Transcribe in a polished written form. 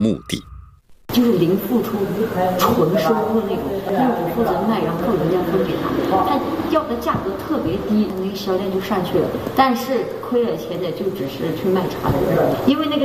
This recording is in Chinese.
目的。 就是零付出、纯收入那种，因为我负责卖，然后人家分给他，他要的价格特别低，那个销量就上去了。但是亏了钱的就只是去卖茶的人，因为那个